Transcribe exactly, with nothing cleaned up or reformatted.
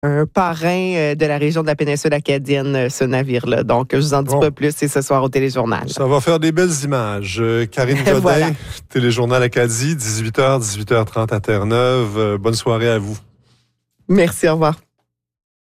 un parrain de la région de la péninsule acadienne, ce navire-là. Donc, je vous en dis bon. pas plus, c'est ce soir au Téléjournal. Ça va faire des belles images. Euh, Karine Godin, voilà. Téléjournal Acadie, dix-huit heures, dix-huit heures trente à Terre-Neuve. Euh, bonne soirée à vous. Merci, au revoir.